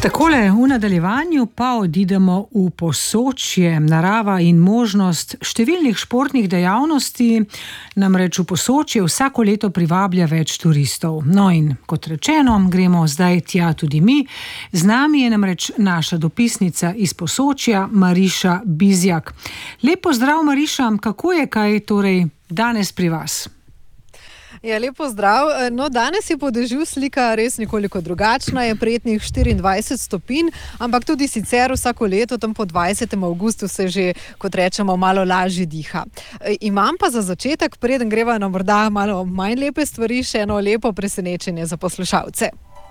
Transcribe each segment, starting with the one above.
Takole, v nadaljevanju pa odidemo v Posočje. Narava in možnost številnih športnih dejavnosti, namreč v Posočje vsako leto privablja več turistov. No in kot rečeno, gremo zdaj tja tudi mi. Z nami je namreč naša dopisnica iz Posočja, Mariša Bizjak. Lep pozdrav, Mariša, kako je kaj torej danes pri vas? Ja, lepo zdrav. No, danes je po dežju slika res nekoliko drugačna, je prijetnih 24 stopinj, ampak tudi sicer vsako leto, tam po 20. avgustu se že, kot rečemo, malo lažje diha. Imam pa za začetek, preden greva na morda malo manj lepe stvari, še eno lepo presenečenje za poslušalce.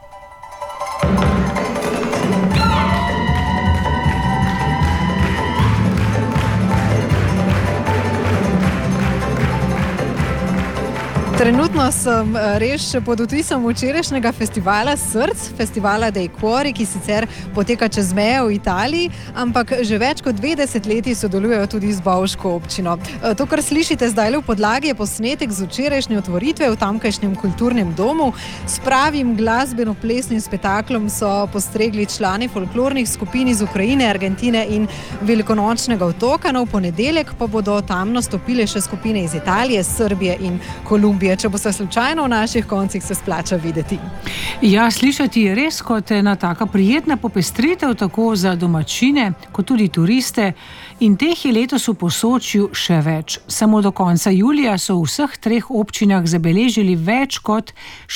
Trenutno sem res še pod vtisom včerajšnjega festivala Src, festivala Dei Cuori, ki sicer poteka čez meje v Italiji, ampak že več kot 2 desetletji sodelujejo tudi z bovško občino. To, kar slišite zdaj v podlagi, je posnetek z včerajšnje otvoritve v tamkajšnjem kulturnem domu. S pravim glasbeno-plesnim spektaklom so postregli člani folklornih skupin iz Ukrajine, Argentine in Velikonočnega otoka. No, v ponedeljek pa bodo tam nastopile še skupine iz Italije, Srbije in Kolumbije. Če bo se slučajno v naših koncih, se splača videti. Ja, slišati je res kot ena taka prijetna popestritev tako za domačine, kot tudi turiste, in teh je letos v Posočju še več. Samo do konca julija so v vseh 3 občinah zabeležili več kot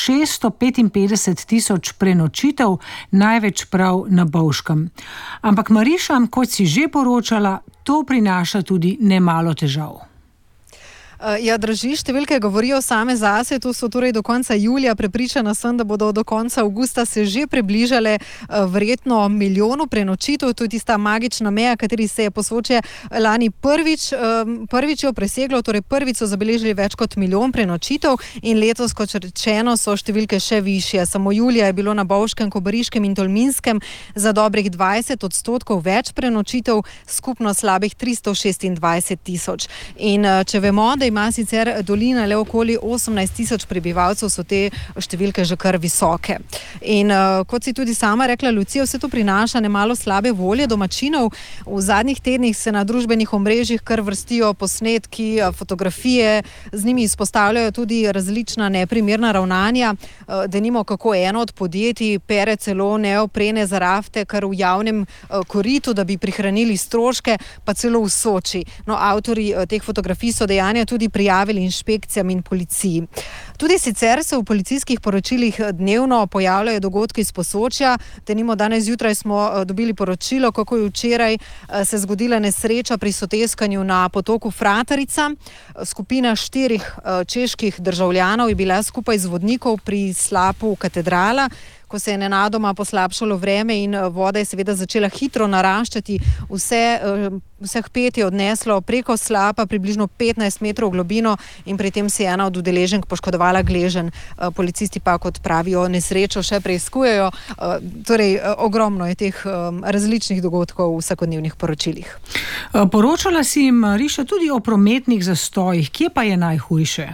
655,000 prenočitev, največ prav na Bovškem. Ampak Mariša, kot si že poročala, to prinaša tudi nemalo težav. Ja, drži, številke govorijo same zase, to so torej do konca julija, prepričana sem, da bodo do konca avgusta se že približale verjetno milijonu prenočitev, to je tista magična meja, kateri se je Posočje lani prvič jo preseglo, torej prvič so zabeležili več kot milijon prenočitev in letos, kot rečeno, so številke še višje. Samo julija je bilo na Bovškem, Kobariškem in Tolminskem za dobrih 20% več prenočitev, skupno slabih 326,000. In če vemo, da ima sicer dolina le okoli 18,000 prebivalcev, so te številke že kar visoke. In kot si tudi sama rekla, Lucija, vse to prinaša nemalo slabe volje domačinov. V zadnjih tednih se na družbenih omrežjih kar vrstijo posnetki, fotografije, z njimi izpostavljajo tudi različna neprimerna ravnanja, denimo kako eno od podjetij pere celo neoprene za rafte kar v javnem koritu, da bi prihranili stroške, pa celo v Soči. No, avtorji teh fotografij so dejanja tudi prijavili inšpekcijam in policiji. Tudi sicer se v policijskih poročilih dnevno pojavljajo dogodki iz Posočja. Denimo danes zjutraj smo dobili poročilo, kako je včeraj se zgodila nesreča pri soteskanju na potoku Fratarica. Skupina 4 čeških državljanov je bila skupaj z vodnikov pri slapu Katedrala. Ko se je nenadoma poslabšalo vreme in voda je seveda začela hitro naraščati, vseh 5 je odneslo preko slapa približno 15 metrov globino in pri tem se je ena od udeleženk poškodovala gleženj. Policisti pa, kot pravijo, nesrečo še preiskujejo. Torej, ogromno je teh različnih dogodkov v vsakodnevnih poročilih. Poročala si, Mariša, tudi o prometnih zastojih. Kje pa je najhujše?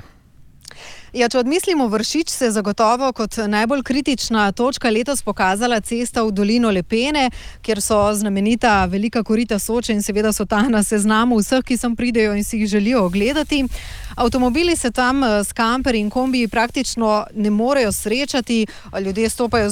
Ja, če odmislimo Vršič, se je zagotovo kot najbolj kritična točka letos pokazala cesta v dolino Lepene, kjer so znamenita velika korita Soče in seveda so ta na seznamu vseh, ki sem pridejo in si jih želijo ogledati. Avtomobili se tam s kamperji in kombiji praktično ne morejo srečati, ljudje stopajo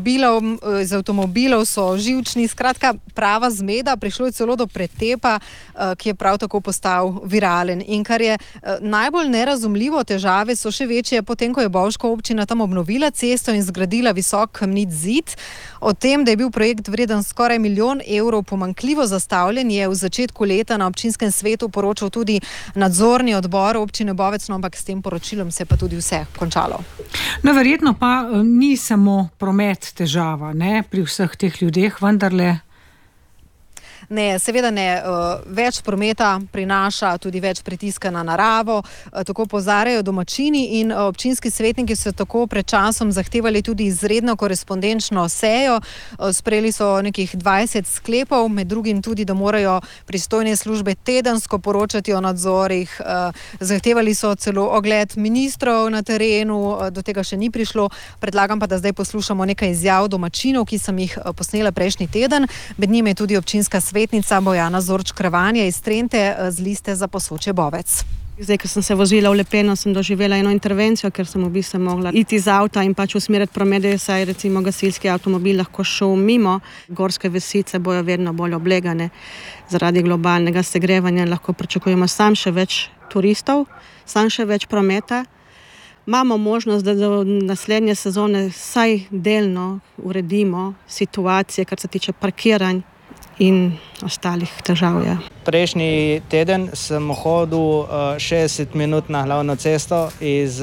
z avtomobilov, so živčni, skratka prava zmeda, prišlo je celo do pretepa, ki je prav tako postal viralen. In kar je najbolj nerazumljivo, težave so še večje, potem ko je bovška občina tam obnovila cesto in zgradila visok kamnit zid. O tem, da je bil projekt vreden skoraj 1 milijon evrov pomanjkljivo zastavljen, je v začetku leta na občinskem svetu poročal tudi nadzorni odbor občine Bovec, no, ampak s tem poročilom se je pa tudi vse končalo. No, verjetno pa ni samo promet težava, ne, pri vseh teh ljudeh, vendarle. Ne, seveda ne. Več prometa prinaša tudi več pritiska na naravo, tako opozarjajo domačini in občinski svetniki so tako pred časom zahtevali tudi izredno korespondenčno sejo. Sprejeli so nekih 20 sklepov, med drugim tudi, da morajo pristojne službe tedensko poročati o nadzorih. Zahtevali so celo ogled ministrov na terenu, do tega še ni prišlo. Predlagam pa, da zdaj poslušamo nekaj izjav domačinov, ki sem jih posnela prejšnji teden. Med njimi je tudi občinska svetnica Bojana Zorč-Kravanja iz Trente z liste za Posočje Bovec. Zdaj, ko sem se vozila v Lepeno, sem doživela eno intervencijo, ker sem v bistvu mogla iti z avta in pač usmeriti promet, saj recimo gasilski avtomobil lahko šel mimo. Gorske vasice bojo vedno bolj oblegane zaradi globalnega segrevanja in lahko pričakujemo sam še več turistov, sam še več prometa. Imamo možnost, da do naslednje sezone vsaj delno uredimo situacije, kar se tiče parkiranj in ostalih težav. Ja. Prejšnji teden sem hodil 60 minut na glavno cesto iz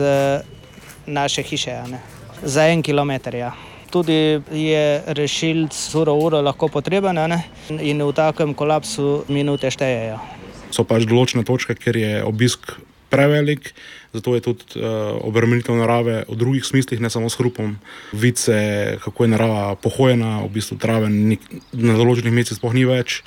naše hiše, za 1 kilometer. Ja. Tudi je rešilc uro lahko potreben, in v takem kolapsu minute štejejo. So pač določene točke, kjer je obisk prevelik, zato je tudi obremenitev narave v drugih smislih, ne samo s hrupom. Vice, kako je narava pohojena, v bistvu trave na določenih mestih sploh ni več.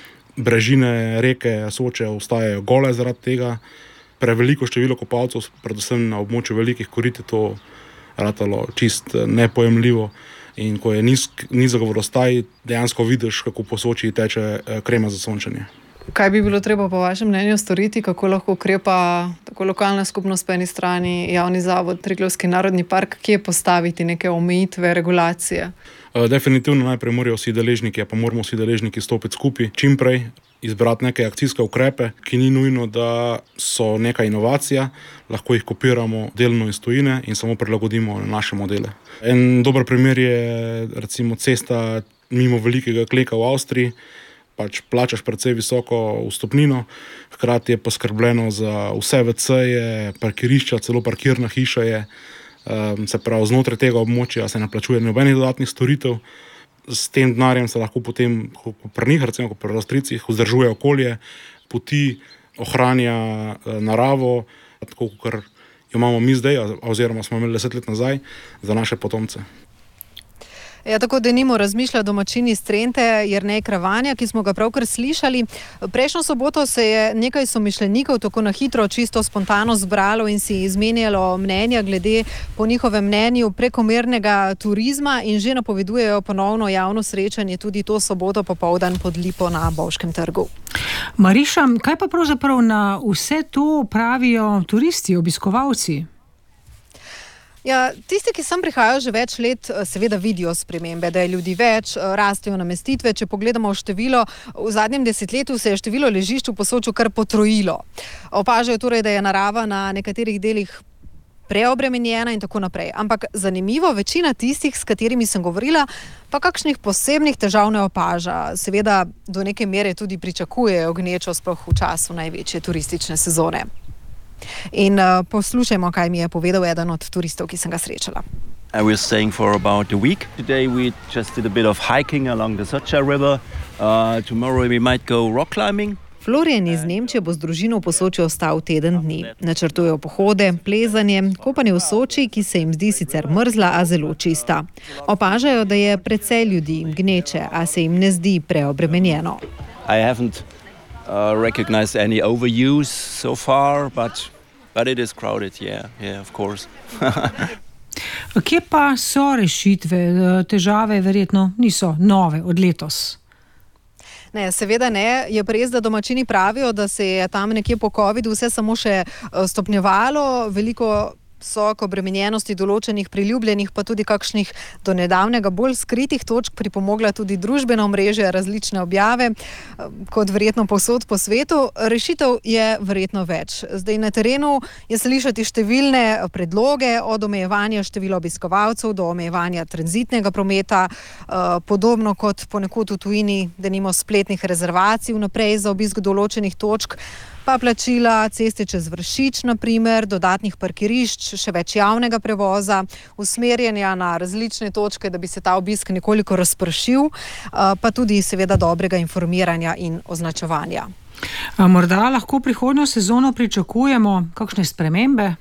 Brežine, reke, Soče ostajajo gole zaradi tega. Preveliko število kopalcev, predvsem na območju velikih korit, je to ratalo čist nepojemljivo. In ko je nizek vodostaj, dejansko vidiš, kako po Soči teče krema za sončenje. Kaj bi bilo treba po vašem mnenju storiti, kako lahko ukrepa tako lokalna skupnost po eni strani, javni zavod, Triglavski narodni park, kje postaviti neke omejitve, regulacije? Definitivno najprej morajo vsi deležniki, pa moramo vsi deležniki stopiti skupaj, čim prej izbrati neke akcijske ukrepe, ki ni nujno, da so neka inovacija, lahko jih kopiramo delno iz tujine in samo prilagodimo na naše modele. En dober primer je recimo cesta mimo Velikega Kleka v Avstriji. Pač plačaš precej visoko vstopnino, hkrati je poskrbljeno za vse WC-je, parkirišča, celo parkirna hiša je. Se pravi, znotraj tega območja se ne plačuje nobenih dodatnih storitev. S tem denarjem se lahko potem, pri njih, recimo pri Avstrijcih, vzdržuje okolje, poti, ohranja naravo, tako kot jo imamo mi zdaj, oziroma smo imeli 10 let nazaj, za naše potomce. Ja, tako denimo razmišlja domačin iz Trente, Jernej Kravanja, ki smo ga pravkar slišali. Prejšnjo soboto se je nekaj somišljenikov tako na hitro, čisto spontano zbralo in si izmenjalo mnenja glede po njihovem mnenju prekomernega turizma in že napovedujejo ponovno javno srečanje tudi to soboto popoldan pod Lipo na Bovškem trgu. Mariša, kaj pa pravzaprav na vse to pravijo turisti, obiskovalci? Ja, tisti, ki sem prihajajo že več let, seveda vidijo spremembe, da je ljudi več, rastejo namestitve. Če pogledamo število, v zadnjem desetletju se je število ležišč v Posočju kar potrojilo. Opažajo torej, da je narava na nekaterih delih preobremenjena in tako naprej. Ampak zanimivo, večina tistih, s katerimi sem govorila, pa kakšnih posebnih težav ne opaža. Seveda do neke mere tudi pričakujejo gnečo, sploh v času največje turistične sezone. In poslušajmo, kaj mi je povedal eden od turistov, ki sem ga srečala. I was staying for about a week. Today we just did a bit of hiking along the Soča River. Tomorrow we might go rock climbing. Florian iz Nemčije bo z družino v Posočju ostal teden dni. Načrtujejo pohode, plezanje, kopanje v Soči, ki se jim zdi sicer mrzla, a zelo čista. Opažajo, da je precej ljudi gneče, a se jim ne zdi preobremenjeno. I haven't recognized any overuse so far, but it is crowded, yeah, of course. Kje pa so rešitve? Težave verjetno niso nove od letos. Ne, seveda ne. Je pa res, da domačini pravijo, da se je tam nekje po covidu vse samo še stopnjevalo, veliko visoko obremenjenosti določenih priljubljenih, pa tudi kakšnih do nedavnega bolj skritih točk pripomogla tudi družbena omrežja, različne objave, kot verjetno povsod po svetu. Rešitev je verjetno več. Zdaj na terenu je slišati številne predloge, od omejevanja števila obiskovalcev do omejevanja tranzitnega prometa, podobno kot ponekod v tujini, denimo spletnih rezervacij vnaprej za obisk določenih točk. pa plačila ceste čez Vršič, naprimer, dodatnih parkirišč, še več javnega prevoza, usmerjanja na različne točke, da bi se ta obisk nekoliko razpršil, pa tudi seveda dobrega informiranja in označevanja. Morda lahko prihodnjo sezono pričakujemo kakšne spremembe?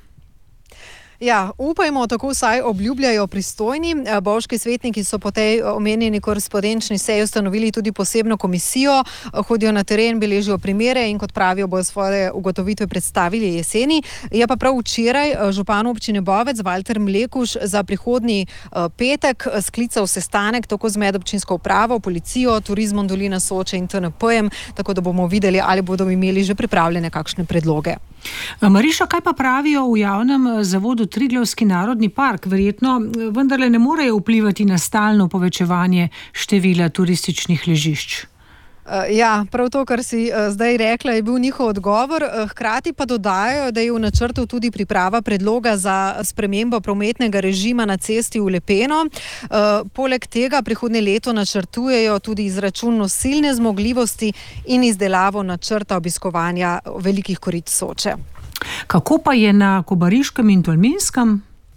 Ja, upajmo, tako vsaj obljubljajo pristojni. Bovški svetniki so po tej omenjeni korespondenčni seji ustanovili tudi posebno komisijo, hodijo na teren, beležijo primere in kot pravijo, bojo svoje ugotovitve predstavili jeseni. Je pa prav včeraj župan občine Bovec Valter Mlekuž za prihodnji petek sklical sestanek tako z medobčinsko upravo, policijo, Turizmom Dolina Soče in TNP-jem, tako da bomo videli, ali bodo imeli že pripravljene kakšne predloge. Mariša, kaj pa pravijo v javnem zavodu Triglavski narodni park? Verjetno vendarle ne morejo vplivati na stalno povečevanje števila turističnih ležišč. Ja, prav to, kar si zdaj rekla, je bil njihov odgovor. Hkrati pa dodajajo, da je v načrtu tudi priprava predloga za spremembo prometnega režima na cesti v Lepeno. Poleg tega prihodnje leto načrtujejo tudi izračun nosilne zmogljivosti in izdelavo načrta obiskovanja velikih korit Soče. Kako pa je na Kobariškem in Tolminskem?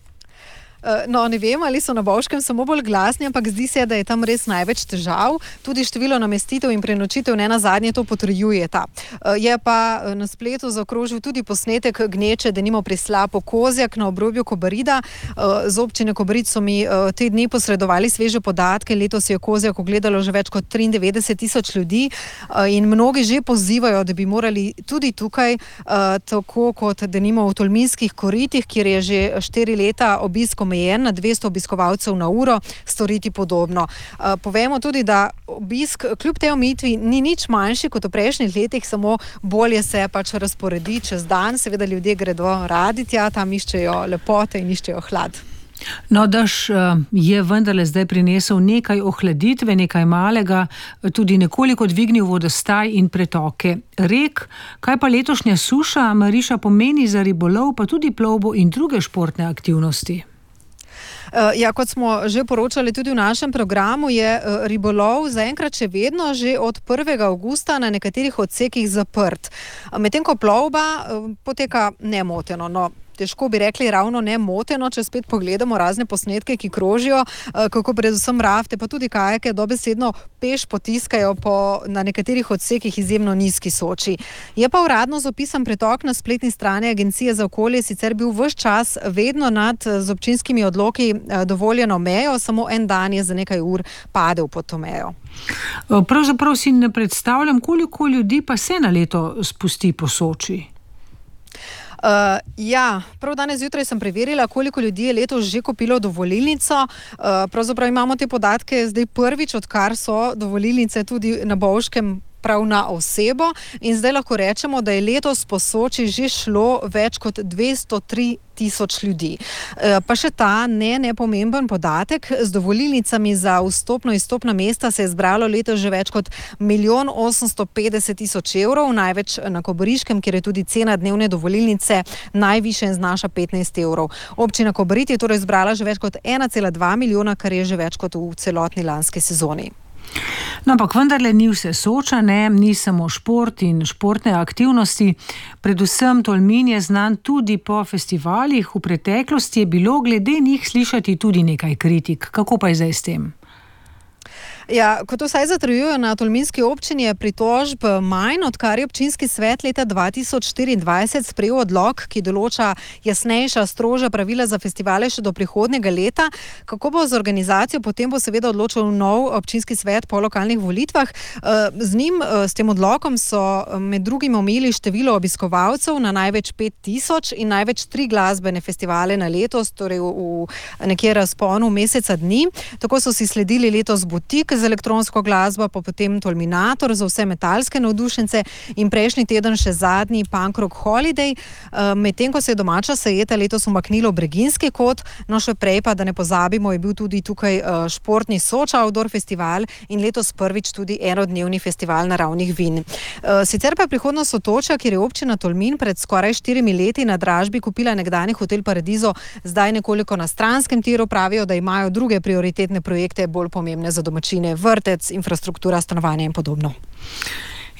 No, ne vem, ali so na Bovškem samo bolj glasni, ampak zdi se, da je tam res največ težav. Tudi število namestitev in prenočitev ne nazadnje to potrjujeta. Je pa na spletu zaokrožil tudi posnetek gneče, denimo pri Slapu Kozjak na obrobju Kobarida. Z občine Kobarid so mi te dni posredovali sveže podatke. Letos je Kozjak ogledalo že več kot 93,000 ljudi in mnogi že pozivajo, da bi morali tudi tukaj, tako kot denimo v Tolminskih koritih, kjer je že 4 leta obisk omejen na 200 obiskovalcev na uro, storiti podobno. Povemo tudi, da obisk kljub tej omejitvi ni nič manjši kot v prejšnjih letih, samo bolje se pač razporedi čez dan. Seveda ljudje gredo radi tja, tam iščejo lepote in iščejo hlad. No, dež je vendarle zdaj prinesel nekaj ohladitve, nekaj malega, tudi nekoliko dvignil vodostaj in pretoke rek. Kaj pa letošnja suša, Mariša, pomeni za ribolov, pa tudi plovbo in druge športne aktivnosti? Ja, kot smo že poročali tudi v našem programu, je ribolov zaenkrat še vedno že od 1. avgusta na nekaterih odsekih zaprt. Medtem ko plovba poteka nemoteno. No, težko bi rekli ravno nemoteno, če spet pogledamo razne posnetke, ki krožijo, kako predvsem rafte, pa tudi kajake dobesedno peš potiskajo na nekaterih odsekih izjemno nizki Soči. Je pa uradno zapisan pretok na spletni strani Agencije za okolje sicer bil ves čas vedno nad z občinskimi odloki dovoljeno mejo, samo en dan je za nekaj ur padel pod to mejo. Pravzaprav si ne predstavljam, koliko ljudi pa se na leto spusti po Soči. Ja, prav danes zjutraj sem preverila, koliko ljudi je letos že kupilo dovolilnico. Pravzaprav imamo te podatke zdaj prvič, odkar so dovolilnice tudi na Bovškem prav na osebo in zdaj lahko rečemo, da je letos po Soči že šlo več kot 203,000 ljudi. Pa še ta nepomemben podatek, z dovolilnicami za vstopno in izstopna mesta se je zbralo letos že več kot 1.850.000 evrov, največ na Kobariškem, kjer je tudi cena dnevne dovolilnice najvišja in znaša 15 evrov. Občina Kobarid je torej zbrala že več kot 1,2 milijona, kar je že več kot v celotni lanski sezoni. No, ampak vendarle ni vse Soča, ni samo šport in športne aktivnosti. Predvsem Tolmin je znan tudi po festivalih. V preteklosti je bilo glede njih slišati tudi nekaj kritik. Kako pa je zdaj s tem? Ja, kot vsaj zatrjujejo na tolminski občini, je pritožb manj, odkar je občinski svet leta 2024 sprejel odlok, ki določa jasnejša, strožja pravila za festivale še do prihodnjega leta. Kako bo z organizacijo, potem bo seveda odločil nov občinski svet po lokalnih volitvah. S tem odlokom so med drugim omejili število obiskovalcev na največ 5,000 in največ 3 glasbene festivale na letos, torej v nekje razponu meseca dni. Tako so si sledili letos Butik z elektronsko glasbo, pa potem Tolminator za vse metalske navdušence in prejšnji teden še zadnji Punk Rock Holiday. Medtem ko se je domača sajeta letos umaknilo Breginski kot, no še prej pa, da ne pozabimo, je bil tudi tukaj športni Soča Outdoor festival in letos prvič tudi enodnevni festival naravnih vin. Sicer pa je prihodnost Sotoča, kjer je občina Tolmin pred skoraj 4 leti na dražbi kupila nekdanji hotel Paradizo, zdaj nekoliko na stranskem tiru, pravijo, da imajo druge prioritetne projekte bolj pomembne za domačine, vrtec, infrastruktura, stanovanje in podobno.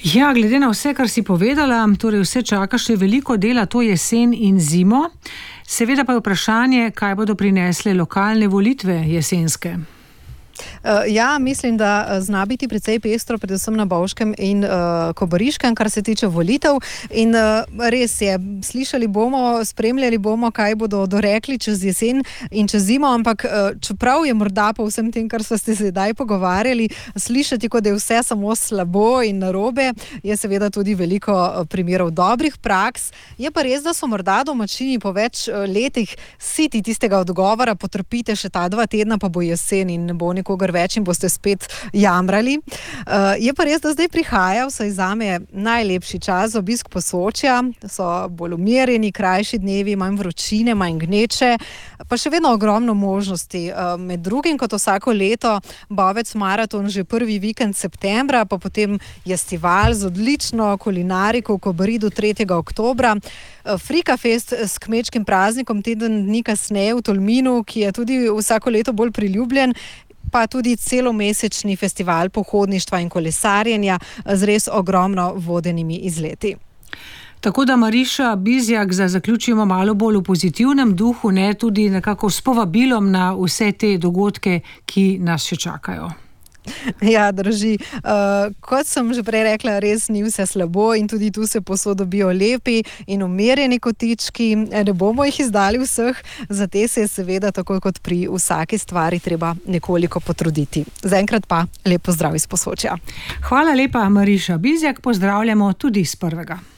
Ja, glede na vse, kar si povedala, torej vse čaka še veliko dela to jesen in zimo. Seveda pa je vprašanje, kaj bodo prinesle lokalne volitve jesenske. Ja, mislim, da zna biti precej pestro, predvsem na Bovškem in Kobariškem, kar se tiče volitev. In res je, slišali bomo, spremljali bomo, kaj bodo dorekli čez jesen in čez zimo, ampak čeprav je morda po vsem tem, kar so se zdaj pogovarjali, slišati, kot da je vse samo slabo in narobe, je seveda tudi veliko primerov dobrih praks. Je pa res, da so morda domačini po več letih siti tistega odgovora, potrpite še ta 2 tedna, pa bo jesen in ne bo nikogar več in boste spet jamrali. Je pa res, da zdaj prihaja, vsaj zame, najlepši čas, obisk Posočja. So bolj umirjeni, krajši dnevi, manj vročine, manj gneče, pa še vedno ogromno možnosti. Med drugim, kot vsako leto, Bovec maraton že prvi vikend septembra, pa potem festival z odlično kulinariko v Kobaridu 3. oktobra. Frikafest s kmečkim praznikom teden dni kasneje v Tolminu, ki je tudi vsako leto bolj priljubljen, pa tudi celomesečni festival pohodništva in kolesarjenja z res ogromno vodenimi izleti. Tako da, Mariša Bizjak, zaključimo malo bolj v pozitivnem duhu, ne, tudi nekako s povabilom na vse te dogodke, ki nas še čakajo. Ja, drži. Kot sem že prej rekla, res ni vse slabo in tudi tu se posodobijo lepi in umirjeni kotički. Ne bomo jih izdali vseh, za te se je seveda tako kot pri vsaki stvari treba nekoliko potruditi. Zaenkrat pa lep pozdrav iz Posočja. Hvala lepa, Mariša Bizjak, pozdravljamo tudi iz prvega.